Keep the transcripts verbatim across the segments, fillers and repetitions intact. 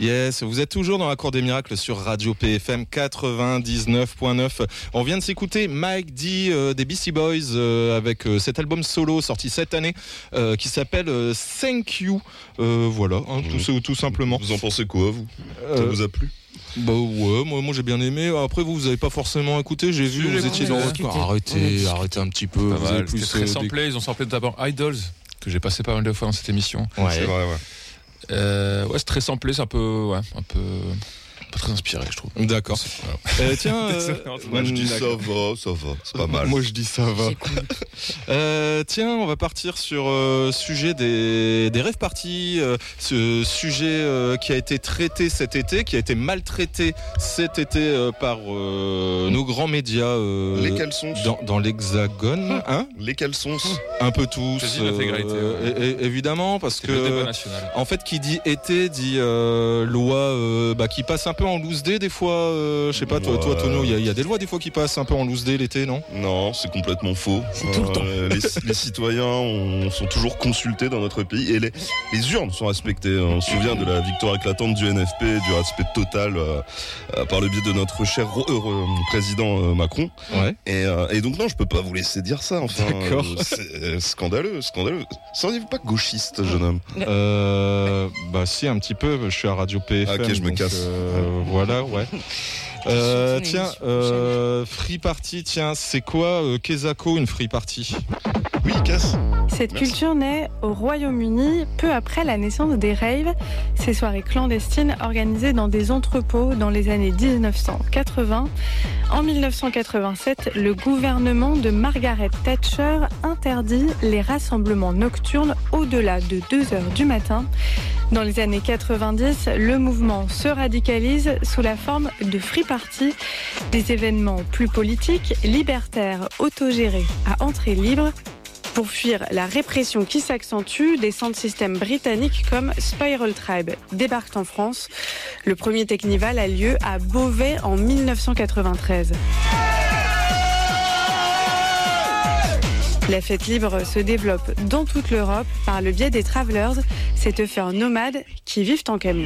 Yes, vous êtes toujours dans la Cour des Miracles sur Radio P F M quatre-vingt-dix-neuf point neuf. On vient de s'écouter Mike D euh, des Beastie Boys euh, avec euh, cet album solo sorti cette année euh, qui s'appelle euh, Thank You. Euh, voilà, hein, mmh. tout, tout simplement. Vous en pensez quoi, vous euh, Ça vous a plu? Bah ouais, moi, moi j'ai bien aimé. Après vous, vous avez pas forcément écouté. J'ai vu, vous étiez dans votre... Arrêtez, arrêtez un petit peu. Vous avez plus très samplé. Ils ont samplé notamment Idols que j'ai passé pas mal de fois dans cette émission. Ouais, c'est vrai, ouais. Euh, ouais, c'est très samplé, c'est un peu, ouais, un peu, pas très inspiré, je trouve. D'accord. Euh, tiens, euh, moi je dis ça va, ça va, c'est pas mal. Moi je dis ça va. Cool. Euh, tiens, on va partir sur euh, sujet des des rêves parties, euh, ce sujet euh, qui a été traité cet été, qui a été maltraité cet été euh, par euh, nos grands médias. Euh, Les caleçons. Dans, dans l'Hexagone, hein? Les caleçons. Un peu tous. Euh, et, et, évidemment, parce c'est que en fait, qui dit été dit euh, loi euh, bah, qui passe un peu en loose day des fois. Euh, je sais pas, toi, ouais. toi Tonio, il y, y a des lois des fois qui passent un peu en loose day l'été, non? Non, c'est complètement faux. C'est euh, tout le temps. Les, les citoyens ont, sont toujours consultés dans notre pays et les, les urnes sont respectées. On se souvient de la victoire éclatante du N F P, du respect total euh, euh, par le biais de notre cher euh, président euh, Macron. Ouais. Et, euh, et donc non, je peux pas vous laisser dire ça. Enfin, d'accord. Euh, c'est scandaleux, scandaleux. Seriez-vous pas gauchiste, jeune homme? Euh, bah si, un petit peu. Je suis à Radio P F M. Ah, ok, je me donc, casse. Euh, voilà, ouais. Euh, tiens, euh, free party, tiens, c'est quoi euh, Kezako, une free party? Oui, casse. Cette Merci. culture naît au Royaume-Uni peu après la naissance des raves, ces soirées clandestines organisées dans des entrepôts dans les années dix-neuf cent quatre-vingts. En dix-neuf cent quatre-vingt-sept, le gouvernement de Margaret Thatcher interdit les rassemblements nocturnes au-delà de deux heures du matin. Dans les années quatre-vingt-dix, le mouvement se radicalise sous la forme de free party, des événements plus politiques, libertaires, autogérés, à entrée libre. Pour fuir la répression qui s'accentue, des sound systems britanniques comme Spiral Tribe débarquent en France. Le premier Technival a lieu à Beauvais en dix-neuf cent quatre-vingt-treize. La fête libre se développe dans toute l'Europe par le biais des travelers, ces teufeurs nomades qui vivent en camion.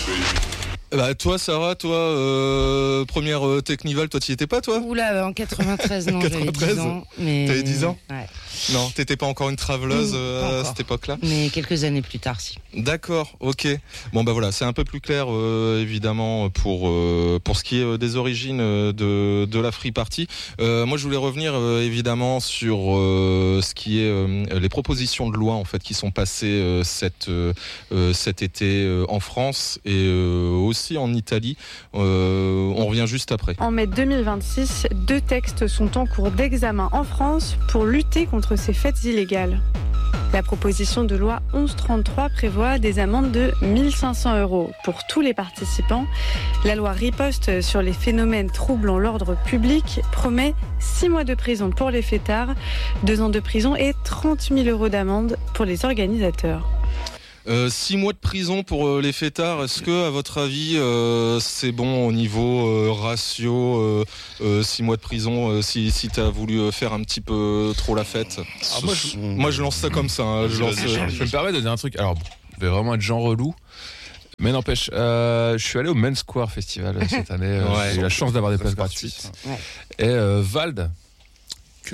Bah toi Sarah, toi euh, première euh, Technival, toi t'y étais pas toi? Oula, en quatre-vingt-treize non, quatre-vingt-treize j'avais dix ans. Mais... T'avais dix ans? Ouais. Non, t'étais pas encore une traveleuse euh, à cette époque-là? Mais quelques années plus tard, si. D'accord, ok. Bon bah voilà, c'est un peu plus clair euh, évidemment pour euh, pour ce qui est euh, des origines euh, de de la free party. Euh, moi je voulais revenir euh, évidemment sur euh, ce qui est euh, les propositions de loi en fait qui sont passées euh, cet euh, cet été euh, en France et euh, aussi en Italie. Euh, on revient juste après. En mai deux mille vingt-six, deux textes sont en cours d'examen en France pour lutter contre ces fêtes illégales. La proposition de loi onze trente-trois prévoit des amendes de mille cinq cents euros pour tous les participants. La loi riposte sur les phénomènes troublant l'ordre public promet six mois de prison pour les fêtards, deux ans de prison et trente mille euros d'amende pour les organisateurs. Euh, six mois de prison pour euh, les fêtards, est-ce que, à votre avis, euh, c'est bon au niveau euh, ratio, euh, euh, six mois de prison, euh, si, si t'as voulu euh, faire un petit peu trop la fête? Ah, moi, je, moi, je lance ça comme ça. Hein, je, lance, euh, je me permets de dire un truc. Alors, je vais vraiment être genre relou. Mais n'empêche, euh, je suis allé au Main Square Festival cette année. Euh, ouais, j'ai eu la chance d'avoir des places gratuites. Ouais. Et euh, Vald, que,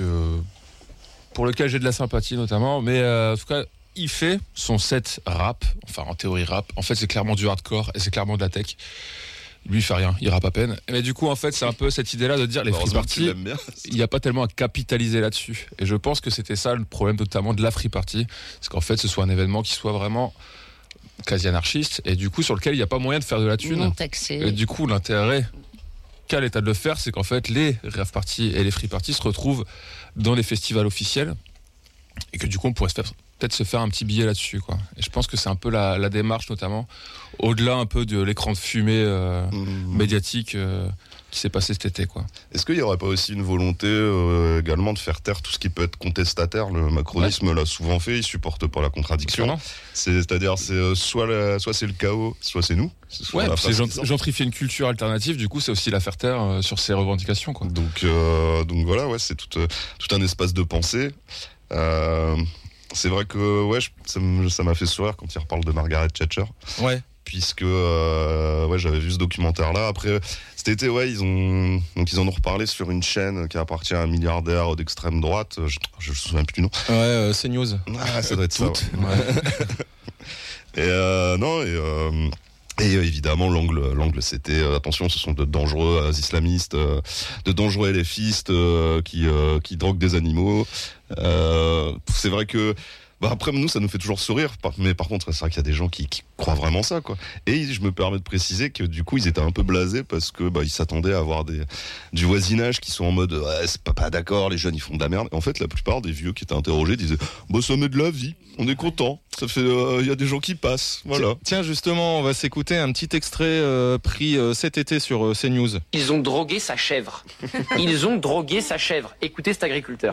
pour lequel j'ai de la sympathie notamment, mais euh, en tout cas, il fait son set rap, enfin en théorie rap. En fait, c'est clairement du hardcore et c'est clairement de la tech. Lui, il fait rien, il rappe à peine. Mais du coup, en fait, c'est un peu cette idée-là de dire les free party, il n'y a pas tellement à capitaliser là-dessus. Et je pense que c'était ça le problème notamment de la free party, c'est qu'en fait, ce soit un événement qui soit vraiment quasi anarchiste et du coup sur lequel il n'y a pas moyen de faire de la thune. Non taxé. Et du coup, l'intérêt qu'a l'État de le faire, c'est qu'en fait, les rave parties et les free parties se retrouvent dans les festivals officiels et que du coup, on pourrait se faire peut-être se faire un petit billet là-dessus, quoi. Et je pense que c'est un peu la, la démarche, notamment, au-delà un peu de l'écran de fumée euh, mmh. médiatique euh, qui s'est passé cet été, quoi. Est-ce qu'il n'y aurait pas aussi une volonté euh, également de faire taire tout ce qui peut être contestataire? Le macronisme ouais. l'a souvent fait, il supporte pas la contradiction. C'est, c'est-à-dire, c'est, euh, soit, la, soit c'est le chaos, soit c'est nous. C'est ouais, c'est gent- gentrifier une culture alternative, du coup, c'est aussi la faire taire euh, sur ses revendications, quoi. Donc, euh, donc voilà, ouais, c'est tout, euh, tout un espace de pensée. Euh, c'est vrai que ouais, je, ça, ça m'a fait sourire quand il reparle de Margaret Thatcher. Ouais. puisque euh, ouais, j'avais vu ce documentaire-là. Après, cet été, ouais, ils ont donc ils en ont reparlé sur une chaîne qui appartient à un milliardaire d'extrême droite. Je, je me souviens plus du nom. Ouais, euh, c'est News. Ah, ça doit être Toutes. ça. Ouais. et euh, non, et, euh, et euh, évidemment, l'angle, l'angle, c'était euh, attention, ce sont de dangereux euh, islamistes, euh, de dangereux LFistes euh, qui euh, qui droguent des animaux. Euh, c'est vrai que. Bah après nous ça nous fait toujours sourire, mais par contre c'est vrai qu'il y a des gens qui, qui croient vraiment ça quoi. Et je me permets de préciser que du coup ils étaient un peu blasés parce que bah ils s'attendaient à avoir des du voisinage qui sont en mode ouais, c'est pas, pas d'accord, les jeunes ils font de la merde. Et en fait la plupart des vieux qui étaient interrogés disaient bah ça met de la vie, on est content, ça fait il euh, y a des gens qui passent, voilà. Tiens justement on va s'écouter un petit extrait euh, pris euh, cet été sur euh, CNews. Ils ont drogué sa chèvre. Ils ont drogué sa chèvre. Écoutez cet agriculteur.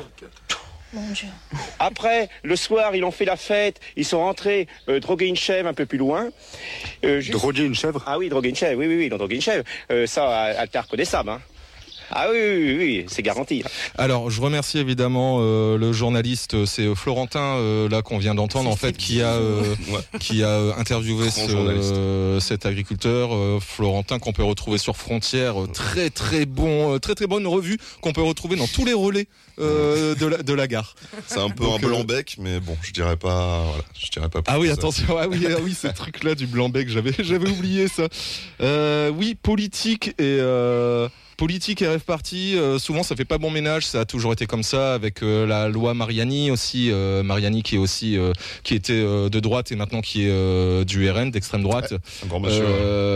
Mon Dieu. Après, le soir, ils ont fait la fête, ils sont rentrés euh, droguer une chèvre un peu plus loin. Euh, juste... Droguer une chèvre ? Ah oui, droguer une chèvre, oui, oui, oui, ils ont drogué une chèvre. Euh, ça, Alter reconnaissable, hein. Ah oui, oui, oui, oui, c'est garanti. Alors, je remercie évidemment euh, le journaliste, c'est Florentin euh, là qu'on vient d'entendre en fait, qui a euh, ouais. qui a euh, interviewé ce, euh, cet agriculteur euh, Florentin qu'on peut retrouver sur Frontières, euh, très très bon, euh, très très bonne revue qu'on peut retrouver dans tous les relais euh, de la de la gare. C'est un peu Donc, un blanc-bec, mais bon, je dirais pas, voilà, je dirais pas. Ah oui, ça. attention, ah oui, ah oui, ce truc-là du blanc-bec, j'avais j'avais oublié ça. Euh, oui, politique et euh, Politique et rêve parti, euh, souvent ça fait pas bon ménage, ça a toujours été comme ça avec euh, la loi Mariani aussi, euh, Mariani qui est aussi euh, qui était euh, de droite et maintenant qui est euh, du R N d'extrême droite. Ouais, un grand monsieur.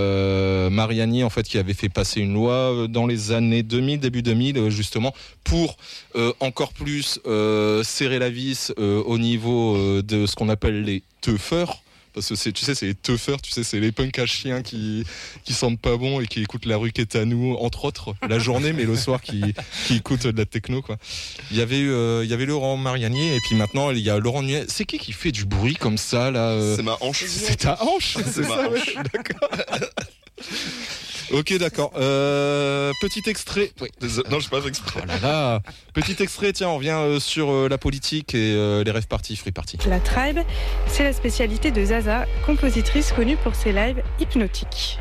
Euh, Mariani en fait qui avait fait passer une loi dans les années deux mille, début deux mille justement pour euh, encore plus euh, serrer la vis euh, au niveau euh, de ce qu'on appelle les teufeurs. Parce que c'est, tu sais, c'est les teufeurs, tu sais, c'est les punks à chiens qui, qui sentent pas bon et qui écoutent la rue qui est à nous, entre autres, la journée, mais le soir qui, qui écoutent de la techno, quoi. Il y avait eu, euh, il y avait Laurent Mariani, et puis maintenant, il y a Laurent Nuet. C'est qui qui fait du bruit comme ça, là? Euh... C'est ma hanche. C'est ta hanche? C'est, c'est ça, ma ouais, hanche. d'accord. Ok, d'accord. Euh, petit extrait. Oui. Non, je pas fait exprès. Oh là là. Petit extrait, tiens, on vient euh, sur euh, la politique et euh, les rêves party, free party. La tribe, c'est la spécialité de Zaza, compositrice connue pour ses lives hypnotiques.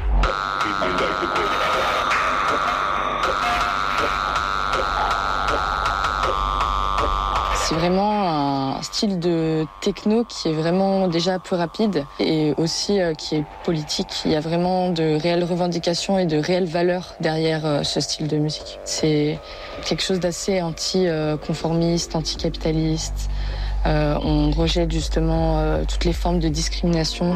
C'est vraiment un style de techno qui est vraiment déjà plus rapide et aussi euh, qui est politique. Il y a vraiment de réelles revendications et de réelles valeurs derrière euh, ce style de musique. C'est quelque chose d'assez anti-conformiste, anticapitaliste. Euh, on rejette justement euh, toutes les formes de discrimination.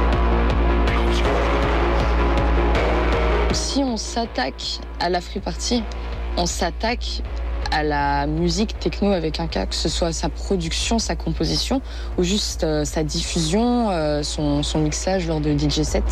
Si on s'attaque à la free party, on s'attaque à la musique techno avec un K, que ce soit sa production, sa composition ou juste euh, sa diffusion, euh, son, son mixage lors de D J sets.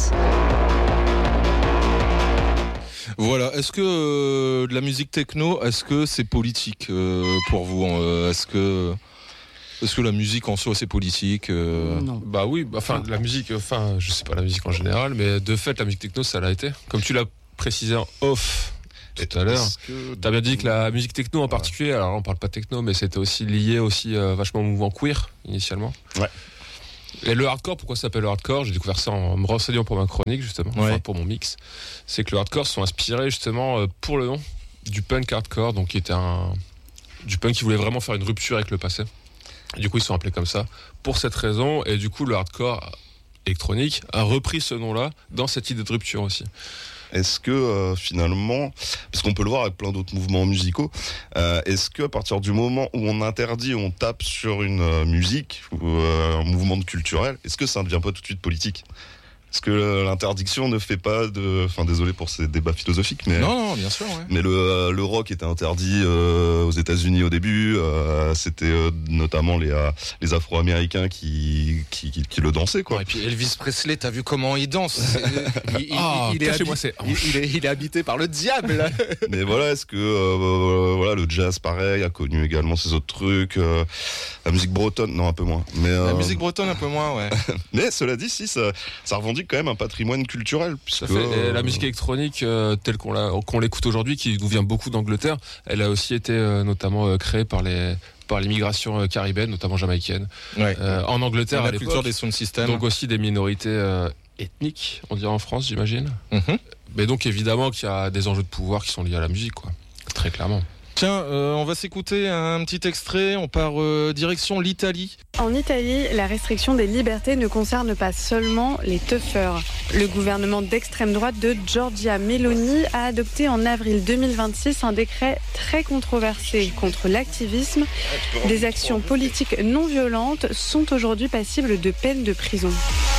Voilà, est-ce que euh, de la musique techno, est-ce que c'est politique euh, pour vous euh, Est-ce que est-ce que la musique en soi c'est politique euh... Non. Bah oui, enfin la musique, enfin je sais pas la musique en général, mais de fait la musique techno ça l'a été. Comme tu l'as précisé en off tout à l'heure. Que... T'as bien dit que la musique techno en particulier, alors on parle pas techno, mais c'était aussi lié aussi euh, vachement au mouvement queer initialement. Ouais. Et le hardcore, pourquoi ça s'appelle le hardcore ? J'ai découvert ça en me renseignant pour ma chronique justement, ouais. enfin pour mon mix. C'est que le hardcore sont inspirés justement euh, pour le nom du punk hardcore, donc qui était un du punk qui voulait vraiment faire une rupture avec le passé. Et du coup ils sont appelés comme ça pour cette raison, et du coup le hardcore électronique a repris ce nom-là dans cette idée de rupture aussi. Est-ce que euh, finalement, parce qu'on peut le voir avec plein d'autres mouvements musicaux, euh, est-ce que à partir du moment où on interdit, on tape sur une euh, musique ou euh, un mouvement culturel, est-ce que ça ne devient pas tout de suite politique ? Est-ce que euh, l'interdiction ne fait pas de... Enfin, désolé pour ces débats philosophiques, mais... Non, non, bien sûr, ouais. Mais le, euh, le rock était interdit euh, aux États-Unis au début. Euh, c'était euh, notamment les, euh, les Afro-Américains qui, qui, qui, qui le dansaient, quoi. Ouais, et puis Elvis Presley, t'as vu comment il danse ? il, il, ah, il, est habi- moi, c'est... il, il, est, il est habité par le diable. Mais voilà, est-ce que euh, voilà, le jazz, pareil, a connu également ces autres trucs. Euh, la musique bretonne, non, un peu moins. Mais, euh... La musique bretonne, un peu moins, ouais. Mais cela dit, si, ça, ça revendique quand même un patrimoine culturel. Puisque, fait, euh... la musique électronique euh, telle qu'on, la, qu'on l'écoute aujourd'hui, qui nous vient beaucoup d'Angleterre, elle a aussi été euh, notamment euh, créée par les par l'immigration euh, caribéenne, notamment jamaïcaine. Ouais. Euh, en Angleterre, la à l'époque, culture des sound systems. Donc aussi des minorités euh, ethnique, on dirait en France, j'imagine. Mhm. Mais donc évidemment qu'il y a des enjeux de pouvoir qui sont liés à la musique, quoi. Très clairement. Tiens, euh, on va s'écouter un petit extrait. On part euh, direction l'Italie. En Italie, la restriction des libertés ne concerne pas seulement les teufeurs. Le gouvernement d'extrême droite de Giorgia Meloni a adopté en avril deux mille vingt-six un décret très controversé contre l'activisme. Des actions politiques non violentes sont aujourd'hui passibles de peine de prison.